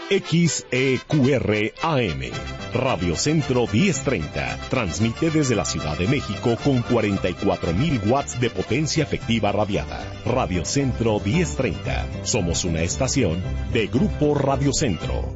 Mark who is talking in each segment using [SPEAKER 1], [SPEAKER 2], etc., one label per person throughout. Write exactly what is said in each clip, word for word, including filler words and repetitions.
[SPEAKER 1] X E Q R A M, Radio Centro diez treinta, transmite desde la Ciudad de México con cuarenta y cuatro mil watts de potencia efectiva radiada. Radio Centro diez treinta, somos una estación de Grupo Radio Centro.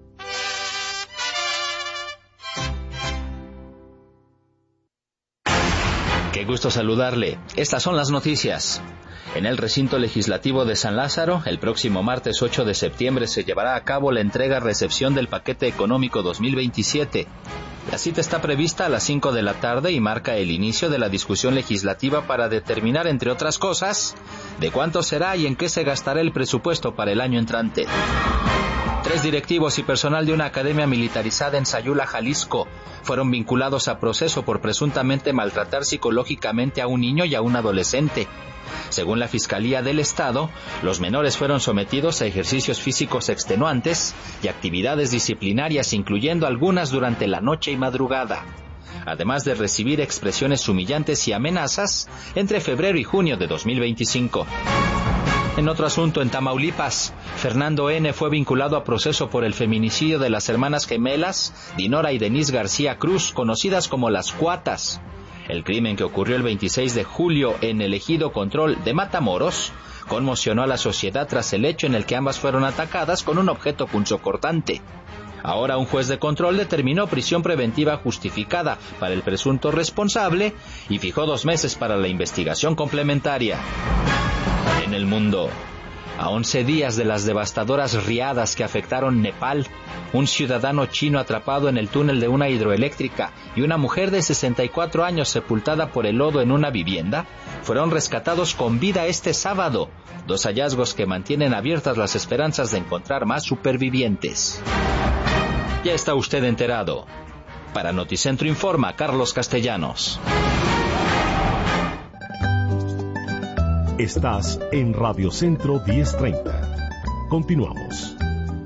[SPEAKER 2] Qué gusto saludarle. Estas son las noticias. En el recinto legislativo de San Lázaro, el próximo martes ocho de septiembre se llevará a cabo la entrega-recepción del paquete económico dos mil veintisiete. La cita está prevista a las cinco de la tarde y marca el inicio de la discusión legislativa para determinar, entre otras cosas, de cuánto será y en qué se gastará el presupuesto para el año entrante. Tres directivos y personal de una academia militarizada en Sayula, Jalisco, fueron vinculados a proceso por presuntamente maltratar psicológicamente a un niño y a un adolescente. Según la Fiscalía del Estado, los menores fueron sometidos a ejercicios físicos extenuantes y actividades disciplinarias, incluyendo algunas durante la noche y madrugada, además de recibir expresiones humillantes y amenazas entre febrero y junio de dos mil veinticinco. En otro asunto, en Tamaulipas, Fernando N. fue vinculado a proceso por el feminicidio de las hermanas gemelas Dinora y Denise García Cruz, conocidas como las Cuatas. El crimen, que ocurrió el veintiséis de julio en el ejido Control de Matamoros, conmocionó a la sociedad tras el hecho en el que ambas fueron atacadas con un objeto punzocortante. Ahora un juez de control determinó prisión preventiva justificada para el presunto responsable y fijó dos meses para la investigación complementaria. En el mundo, a once días de las devastadoras riadas que afectaron Nepal, un ciudadano chino atrapado en el túnel de una hidroeléctrica y una mujer de sesenta y cuatro años sepultada por el lodo en una vivienda fueron rescatados con vida este sábado, dos hallazgos que mantienen abiertas las esperanzas de encontrar más supervivientes. Ya está usted enterado. Para Noticentro informa Carlos Castellanos.
[SPEAKER 1] Estás en Radio Centro diez treinta. Continuamos.